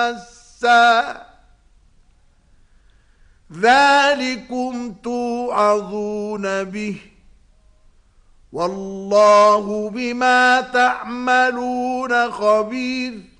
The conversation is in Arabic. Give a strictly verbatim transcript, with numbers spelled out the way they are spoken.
مسا ذلكم توعظون به والله بما تعملون خبير